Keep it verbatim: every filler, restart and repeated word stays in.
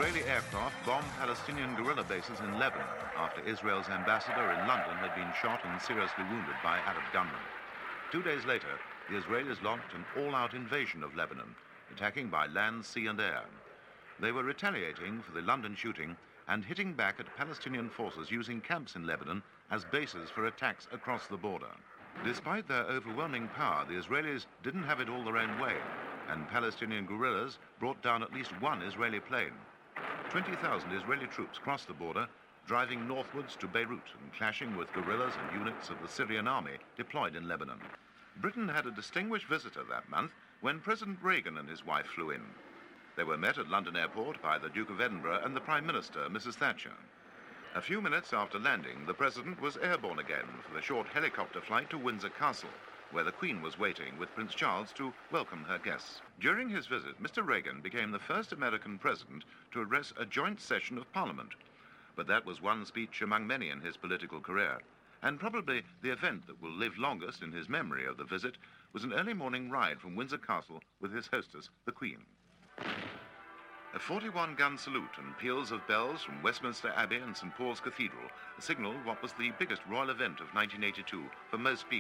Israeli aircraft bombed Palestinian guerrilla bases in Lebanon after Israel's ambassador in London had been shot and seriously wounded by Arab gunmen. Two days later, the Israelis launched an all-out invasion of Lebanon, attacking by land, sea and air. They were retaliating for the London shooting and hitting back at Palestinian forces using camps in Lebanon as bases for attacks across the border. Despite their overwhelming power, the Israelis didn't have it all their own way, and Palestinian guerrillas brought down at least one Israeli plane. twenty thousand Israeli troops crossed the border, driving northwards to Beirut and clashing with guerrillas and units of the Syrian army deployed in Lebanon. Britain had a distinguished visitor that month when President Reagan and his wife flew in. They were met at London Airport by the Duke of Edinburgh and the Prime Minister, Missus Thatcher. A few minutes after landing, the President was airborne again for the short helicopter flight to Windsor Castle, where the Queen was waiting with Prince Charles to welcome her guests. During his visit, Mister Reagan became the first American president to address a joint session of Parliament. But that was one speech among many in his political career. And probably the event that will live longest in his memory of the visit was an early morning ride from Windsor Castle with his hostess, the Queen. A forty-one gun salute and peals of bells from Westminster Abbey and Saint Paul's Cathedral signalled what was the biggest royal event of nineteen eighty-two for most people.